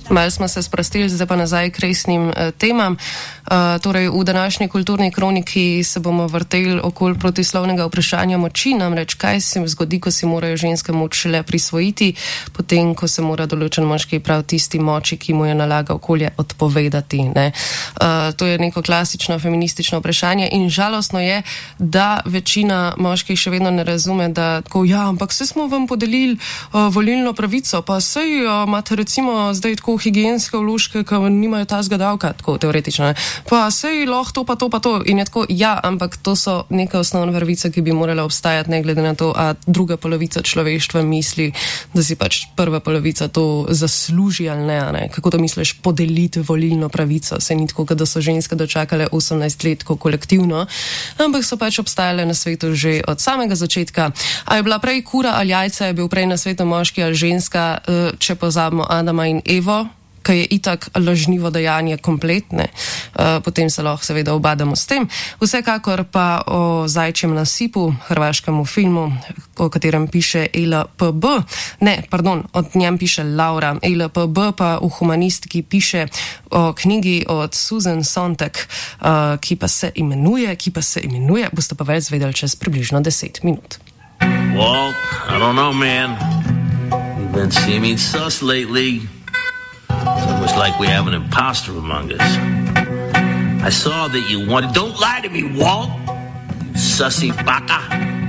Malo smo se sprostili, zdaj pa nazaj k resnim temam. Torej, v današnji kulturni kroniki se bomo vrteli okoli protislovnega vprašanja moči, namreč kaj se zgodi, ko si morajo ženske moč le prisvojiti, potem, ko se mora določen moški prav tisti moči, ki mu je nalaga okolje, odpovedati. Ne? To je neko klasično feministično vprašanje in žalostno je, da večina moških še vedno ne razume, da tako, ja, ampak se smo vam podelili volilno pravico, pa sej imate recimo zdaj tako higienske vložke, ki nimajo ta zgadavka, tako teoretično, ne? Pa sej lahko to pa to in je tako, ja, ampak to so neke osnovne pravice, ki bi morala obstajati, ne glede na to, a druga polovica človeštva misli, da si pač prva polovica to zasluži ali ne, ne? Kako to misliš, podeliti volilno pravico, se ni tako, da so ženske dočakale 18 let kolektivno, ampak so pač obstajale na svetu že od samega začetka. A je bila prej kura ali jajca, je bil prej na svetu moški ali ženska, če pozabimo Adama in Evo, ki je itak lažnivo dejanje kompletne, potem se lahko seveda obadamo s tem. Vsekakor pa o Zajčjem nasipu, hrvaškemu filmu, o katerem piše LPB, o njem piše Laura, LPB pa v humanistiki piše o knjigi od Susan Sontag, ki pa se imenuje, boste pa več zvedeli čez približno 10 minut. Walt, I don't know, man. You've been seeming sus lately. It's almost like we have an imposter among us. I saw that you wanted... Don't lie to me, Walt! You sussy baka!